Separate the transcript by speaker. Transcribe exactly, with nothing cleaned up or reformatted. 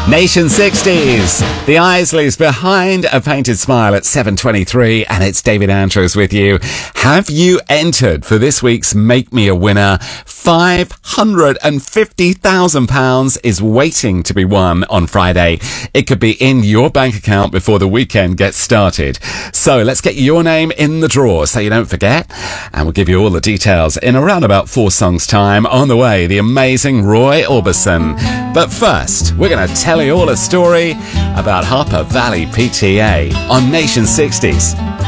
Speaker 1: Nation sixties. The Isleys behind a painted smile at seven twenty-three, and it's David Andrews with you. Have you entered for this week's Make Me a Winner? five hundred fifty thousand pounds is waiting to be won on Friday. It could be in your bank account before the weekend gets started. So let's get your name in the draw so you don't forget. And we'll give you all the details in around about four songs time. On the way, the amazing Roy Orbison. But first, we're going to tell you all a story about Harper Valley P T A on Nation sixties.